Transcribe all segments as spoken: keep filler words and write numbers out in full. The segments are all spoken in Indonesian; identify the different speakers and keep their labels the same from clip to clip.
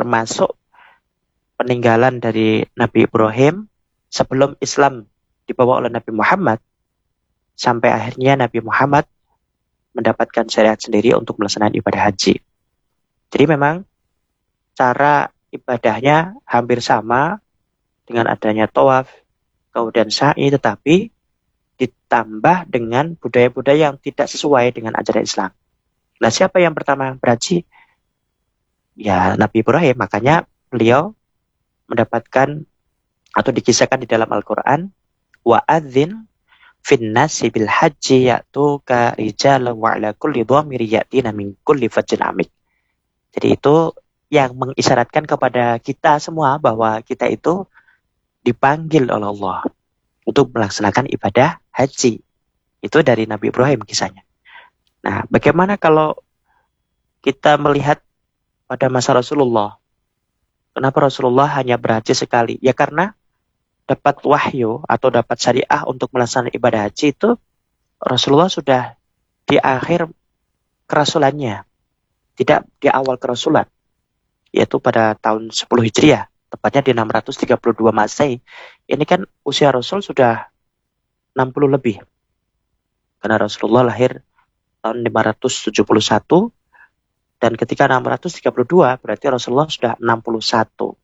Speaker 1: termasuk peninggalan dari Nabi Ibrahim sebelum Islam dibawa oleh Nabi Muhammad, sampai akhirnya Nabi Muhammad mendapatkan syariat sendiri untuk melaksanakan ibadah haji. Jadi memang cara ibadahnya hampir sama dengan adanya tawaf, kemudian sa'i, tetapi ditambah dengan budaya-budaya yang tidak sesuai dengan ajaran Islam. Nah, siapa yang pertama berhaji? Ya, Nabi Ibrahim. Makanya beliau mendapatkan atau dikisahkan di dalam Al-Quran, wa'adzin finnasi bil haji ya'tuka rijala wa'ala kulli dhamiri ya'tina min kulli fajjin amik. Jadi itu yang mengisyaratkan kepada kita semua bahwa kita itu dipanggil oleh Allah untuk melaksanakan ibadah haji. Itu dari Nabi Ibrahim kisahnya. Nah, bagaimana kalau kita melihat pada masa Rasulullah? Kenapa Rasulullah hanya berhaji sekali? Ya karena dapat wahyu atau dapat syariah untuk melaksanakan ibadah haji itu Rasulullah sudah di akhir kerasulannya, tidak di awal kerasulan, yaitu pada tahun sepuluh Hijriah, tepatnya di enam ratus tiga puluh dua Masehi. Ini kan usia Rasul sudah enam puluh lebih, karena Rasulullah lahir tahun lima ratus tujuh puluh satu, dan ketika enam ratus tiga puluh dua berarti Rasulullah sudah enam puluh satu.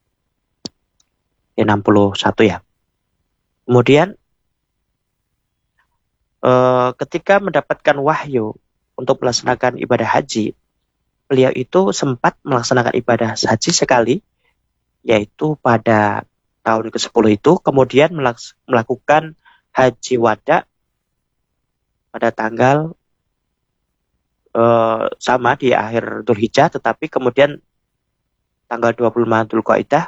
Speaker 1: enam puluh satu ya. Kemudian eh, ketika mendapatkan wahyu untuk melaksanakan ibadah haji, beliau itu sempat melaksanakan ibadah haji sekali, yaitu pada tahun ke sepuluh itu, kemudian melaks- melakukan haji wada pada tanggal eh, sama di akhir Dzulhijjah, tetapi kemudian tanggal dua puluh lima Dzulqa'dah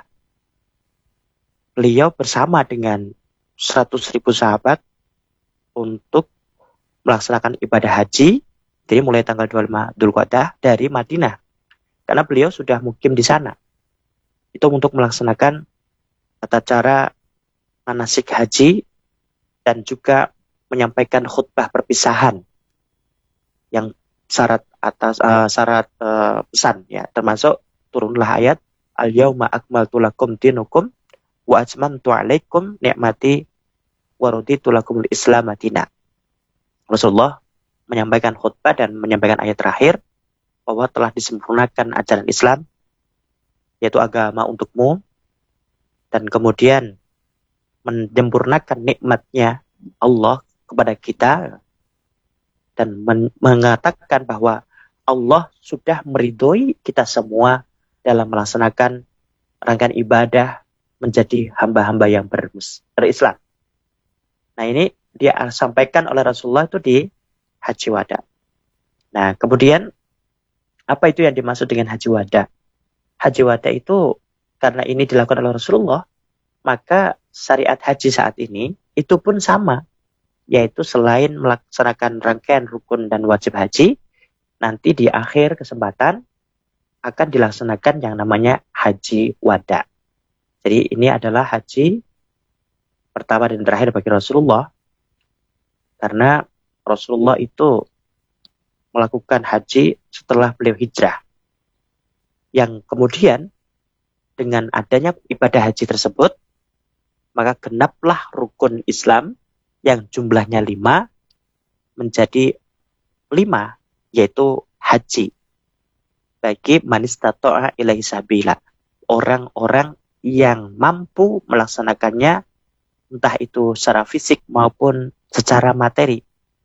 Speaker 1: beliau bersama dengan seratus ribu sahabat untuk melaksanakan ibadah haji. Jadi mulai tanggal dua puluh lima Dzulqa'dah dari Madinah, karena beliau sudah mukim di sana. Itu untuk melaksanakan tata cara manasik haji dan juga menyampaikan khutbah perpisahan yang syarat atas uh, syarat uh, pesan ya, termasuk turunlah ayat al-yauma akmaltu lakum dinukum wa atmamtu alaikum ni'mati wa raditu lakumul Islam madina. Rasulullah menyampaikan khutbah dan menyampaikan ayat terakhir bahwa telah disempurnakan ajaran Islam, yaitu agama untukmu, dan kemudian menyempurnakan nikmatnya Allah kepada kita, dan men- mengatakan bahwa Allah sudah meridhoi kita semua dalam melaksanakan rangkaian ibadah menjadi hamba-hamba yang ber- berislam. Nah, ini dia sampaikan oleh Rasulullah itu di haji wada. Nah, kemudian apa itu yang dimaksud dengan haji wada? Haji wada itu karena ini dilakukan oleh Rasulullah, maka syariat haji saat ini itu pun sama, yaitu selain melaksanakan rangkaian rukun dan wajib haji, nanti di akhir kesempatan akan dilaksanakan yang namanya haji wada. Jadi ini adalah haji pertama dan terakhir bagi Rasulullah, karena Rasulullah itu melakukan haji setelah beliau hijrah, yang kemudian dengan adanya ibadah haji tersebut, maka genaplah rukun Islam yang jumlahnya lima menjadi lima, yaitu haji bagi man istata'a ilaihi sabila, orang-orang yang mampu melaksanakannya, entah itu secara fisik maupun secara materi,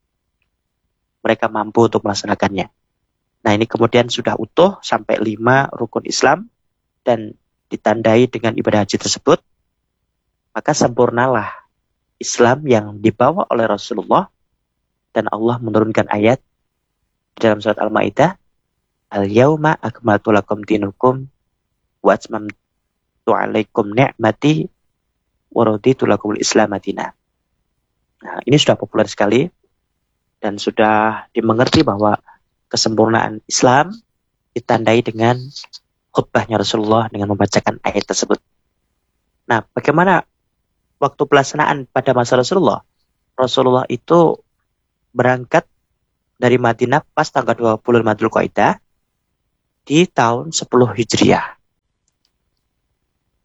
Speaker 1: mereka mampu untuk melaksanakannya. Nah, ini kemudian sudah utuh sampai lima rukun Islam dan ditandai dengan ibadah haji tersebut, maka sempurnalah Islam yang dibawa oleh Rasulullah, dan Allah menurunkan ayat dalam surat Al-Maidah, al-yauma akmaltu lakum dinukum wa atmamtu alaikum ni'mati wa raditu lakumul Islam madina. Nah, ini sudah populer sekali dan sudah dimengerti bahwa kesempurnaan Islam ditandai dengan khutbahnya Rasulullah dengan membacakan ayat tersebut. Nah, bagaimana waktu pelaksanaan pada masa Rasulullah? Rasulullah itu berangkat dari Madinah pas tanggal dua puluh lima Dzulqa'dah di tahun sepuluh Hijriah.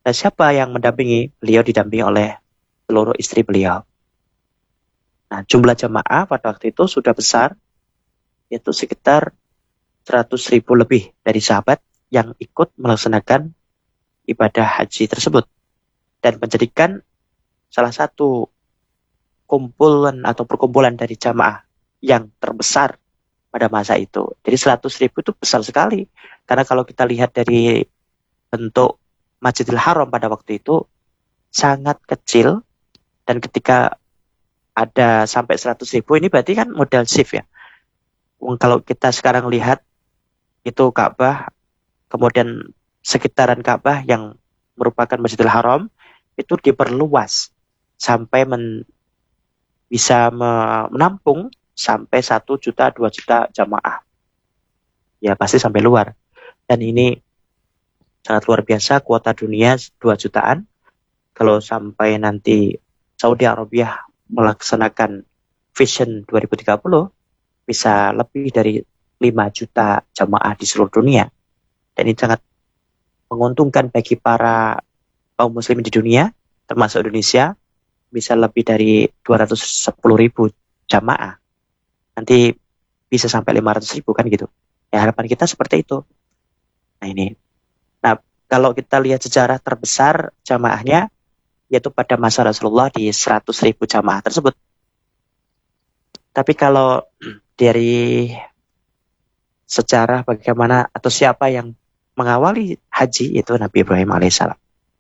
Speaker 1: Nah, siapa yang mendampingi? Beliau didampingi oleh seluruh istri beliau. Nah, jumlah jamaah pada waktu itu sudah besar, yaitu sekitar seratus ribu lebih dari sahabat yang ikut melaksanakan ibadah haji tersebut. Dan menjadikan salah satu kumpulan atau perkumpulan dari jamaah yang terbesar pada masa itu. Jadi seratus ribu itu besar sekali. Karena kalau kita lihat dari bentuk Masjidil Haram pada waktu itu sangat kecil. Dan ketika ada sampai seratus ribu ini berarti kan modal shift ya. Kalau kita sekarang lihat itu Ka'bah, kemudian sekitaran Ka'bah yang merupakan Masjidil Haram itu diperluas sampai men, bisa menampung sampai satu juta, dua juta jamaah. Ya pasti sampai luar. Dan ini sangat luar biasa, kuota dunia dua jutaan. Kalau sampai nanti Saudi Arabia melaksanakan Vision dua ribu tiga puluh, bisa lebih dari lima juta jamaah di seluruh dunia. Dan ini sangat menguntungkan bagi para kaum muslimin di dunia, termasuk Indonesia, bisa lebih dari dua ratus sepuluh ribu jamaah. Nanti bisa sampai lima ratus ribu kan gitu. Ya, harapan kita seperti itu. Nah ini. Nah, kalau kita lihat sejarah terbesar jamaahnya, yaitu pada masa Rasulullah di seratus ribu jamaah tersebut. Tapi kalau dari sejarah bagaimana atau siapa yang mengawali haji, itu Nabi Ibrahim alaihissalam.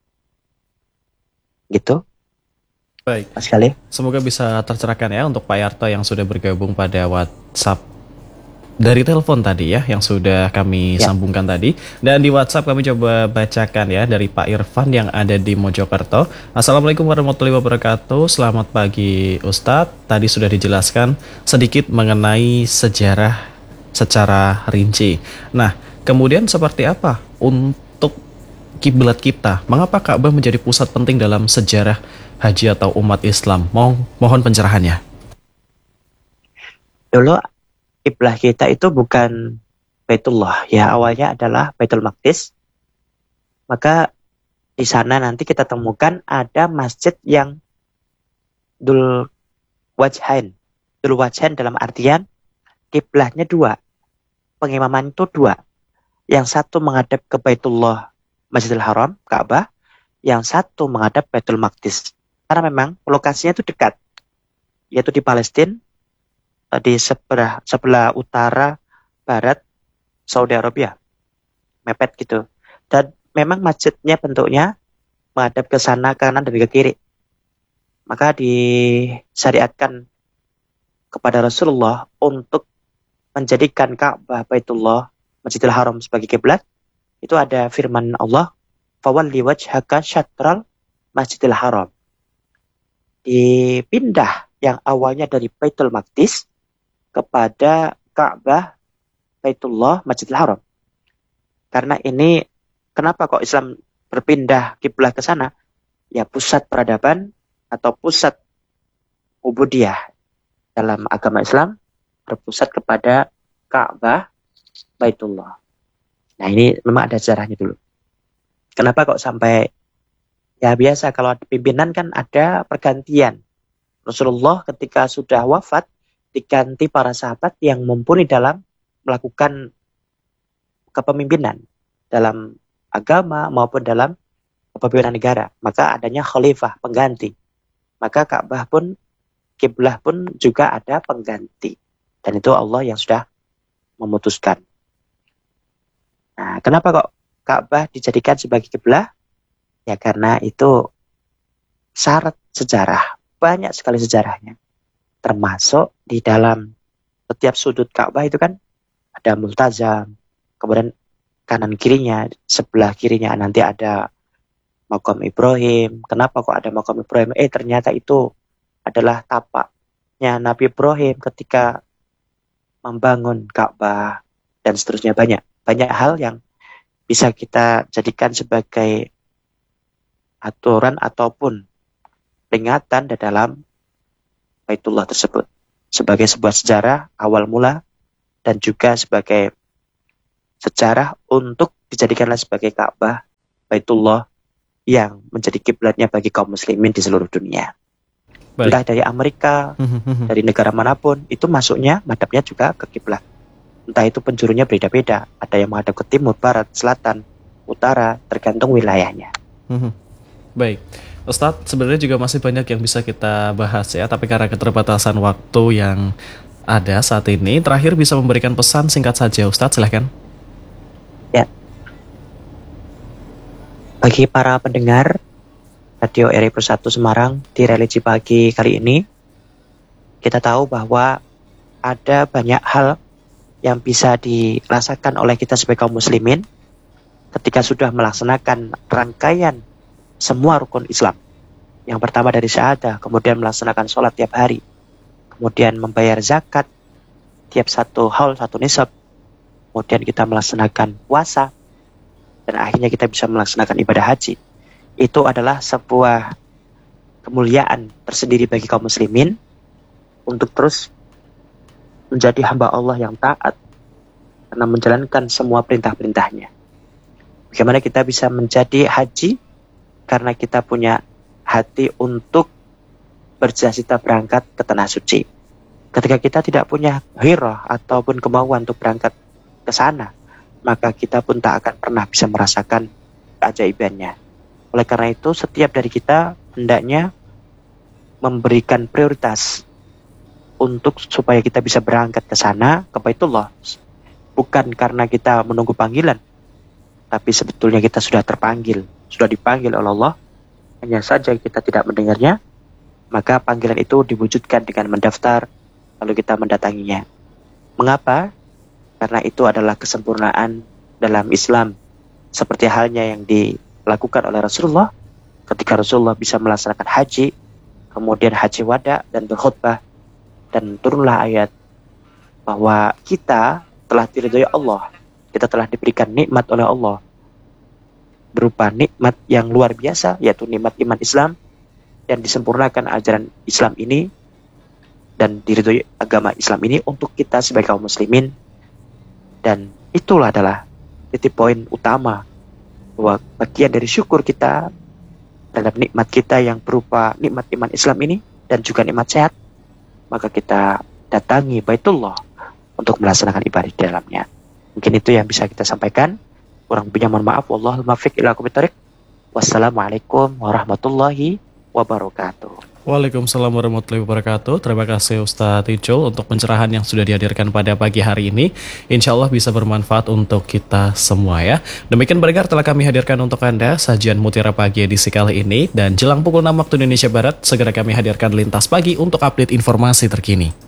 Speaker 1: Gitu.
Speaker 2: Baik.
Speaker 1: Mas Khalil.
Speaker 2: Semoga bisa tercerahkan ya untuk Pak Yarto yang sudah bergabung pada WhatsApp dari telepon tadi ya, yang sudah kami
Speaker 1: Ya.
Speaker 2: sambungkan tadi. Dan di WhatsApp kami coba bacakan ya dari Pak Irfan yang ada di Mojokerto. Assalamualaikum warahmatullahi wabarakatuh. Selamat pagi Ustadz. Tadi sudah dijelaskan sedikit mengenai sejarah secara rinci. Nah, kemudian seperti apa untuk kiblat kita? Mengapa Ka'bah menjadi pusat penting dalam sejarah haji atau umat Islam? Mohon, mohon pencerahannya.
Speaker 1: Dulu kiblah kita itu bukan Baitullah, ya awalnya adalah Baitul Maqdis. Maka di sana nanti kita temukan ada masjid yang Dul Wajhain. Dul Wajhain dalam artian kiblahnya dua. Pengimaman itu dua. Yang satu menghadap ke Baitullah Masjidil Haram, Ka'bah. Yang satu menghadap Baitul Maqdis. Karena memang lokasinya itu dekat. Yaitu di Palestina, di sebelah, sebelah utara barat Saudi Arabia. Mepet gitu. Dan memang masjidnya bentuknya menghadap ke sana, ke kanan dan ke kiri. Maka disyariatkan kepada Rasulullah untuk menjadikan Ka'bah Baitullah Masjidil Haram sebagai kiblat. Itu ada firman Allah, "Fawalli wajhaka syatral Masjidil Haram." Dipindah yang awalnya dari Baitul Maqdis kepada Ka'bah Baitullah Masjidil Haram. Karena ini, kenapa kok Islam berpindah kiblah ke sana? Ya pusat peradaban atau pusat ubudiyah dalam agama Islam berpusat kepada Ka'bah Baitullah. Nah ini memang ada sejarahnya dulu. Kenapa kok sampai, ya biasa kalau ada pimpinan kan ada pergantian. Rasulullah ketika sudah wafat diganti para sahabat yang mumpuni dalam melakukan kepemimpinan dalam agama maupun dalam kepemimpinan negara. Maka adanya khalifah, pengganti. Maka Ka'bah pun, kiblah pun juga ada pengganti. Dan itu Allah yang sudah memutuskan. Nah, kenapa kok Ka'bah dijadikan sebagai kiblah? Ya karena itu syarat sejarah. Banyak sekali sejarahnya. Termasuk di dalam setiap sudut Ka'bah itu kan ada multazam. Kemudian kanan kirinya, sebelah kirinya nanti ada makam Ibrahim. Kenapa kok ada makam Ibrahim? Eh ternyata itu adalah tapaknya Nabi Ibrahim ketika membangun Ka'bah dan seterusnya. Banyak banyak hal yang bisa kita jadikan sebagai aturan ataupun peringatan di dalam Baitullah tersebut, sebagai sebuah sejarah awal mula dan juga sebagai sejarah untuk dijadikanlah sebagai Ka'bah Baitullah yang menjadi kiblatnya bagi kaum muslimin di seluruh dunia.
Speaker 2: Baik.
Speaker 1: Entah dari Amerika, dari negara manapun, itu masuknya, madhabnya juga ke kiblat. Entah itu penjurunya beda-beda, ada yang menghadap ke timur, barat, selatan, utara, tergantung wilayahnya.
Speaker 2: Baik, Ustadz, sebenarnya juga masih banyak yang bisa kita bahas ya, tapi karena keterbatasan waktu yang ada saat ini, terakhir bisa memberikan pesan singkat saja, Ustadz, silahkan.
Speaker 1: Ya, bagi para pendengar Radio R I Bersatu Semarang di Religi Pagi kali ini, kita tahu bahwa ada banyak hal yang bisa dirasakan oleh kita sebagai kaum muslimin ketika sudah melaksanakan rangkaian semua rukun Islam. Yang pertama dari syahadah, kemudian melaksanakan sholat tiap hari, kemudian membayar zakat tiap satu haul satu nisab, kemudian kita melaksanakan puasa, dan akhirnya kita bisa melaksanakan ibadah haji. Itu adalah sebuah kemuliaan tersendiri bagi kaum muslimin untuk terus menjadi hamba Allah yang taat karena menjalankan semua perintah-perintahnya. Bagaimana kita bisa menjadi haji? Karena kita punya hati untuk bercita-cita berangkat ke tanah suci. Ketika kita tidak punya hirah ataupun kemauan untuk berangkat ke sana, maka kita pun tak akan pernah bisa merasakan keajaibannya. Oleh karena itu, setiap dari kita hendaknya memberikan prioritas untuk supaya kita bisa berangkat ke sana, ke Baitullah. Bukan karena kita menunggu panggilan, tapi sebetulnya kita sudah terpanggil, sudah dipanggil oleh Allah. Hanya saja kita tidak mendengarnya, maka panggilan itu diwujudkan dengan mendaftar, lalu kita mendatanginya. Mengapa? Karena itu adalah kesempurnaan dalam Islam. Seperti halnya yang dilakukan oleh Rasulullah, ketika Rasulullah bisa melaksanakan haji, kemudian haji wada dan berkhutbah, dan turunlah ayat bahwa kita telah diridhoi Allah, kita telah diberikan nikmat oleh Allah, berupa nikmat yang luar biasa, yaitu nikmat iman Islam, dan disempurnakan ajaran Islam ini, dan diridhoi agama Islam ini untuk kita sebagai kaum muslimin. Dan itulah adalah titik poin utama, bahwa bagian dari syukur kita terhadap nikmat kita yang berupa nikmat iman Islam ini dan juga nikmat sehat, maka kita datangi Baitullah untuk melaksanakan ibadah di dalamnya. Mungkin itu yang bisa kita sampaikan. Kurang lebihnya mohon maaf. Wallahul muwaffiq ila aqwamit thoriq. Wassalamualaikum warahmatullahi wabarakatuh.
Speaker 2: Waalaikumsalam warahmatullahi wabarakatuh. Terima kasih Ustadz Ijul untuk pencerahan yang sudah dihadirkan pada pagi hari ini. Insya Allah bisa bermanfaat untuk kita semua ya. Demikian pendengar telah kami hadirkan untuk Anda sajian Mutiara Pagi edisi kali ini. Dan jelang pukul enam waktu Indonesia Barat, segera kami hadirkan Lintas Pagi untuk update informasi terkini.